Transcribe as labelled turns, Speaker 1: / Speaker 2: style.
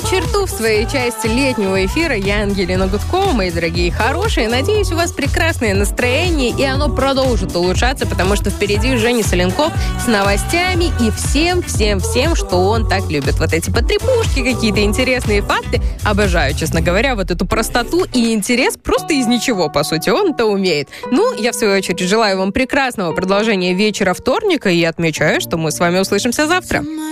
Speaker 1: черту в своей части летнего эфира. Я Ангелина Гудкова, мои дорогие хорошие. Надеюсь, у вас прекрасное настроение, и оно продолжит улучшаться, потому что впереди Женя Соленков с новостями и всем, что он так любит. Вот эти потрепушки, какие-то интересные факты. Обожаю, честно говоря, вот эту простоту и интерес просто из ничего, по сути. Он-то умеет. Ну, я, в свою очередь, желаю вам прекрасного продолжения вечера вторника и отмечаю, что мы с вами услышимся завтра.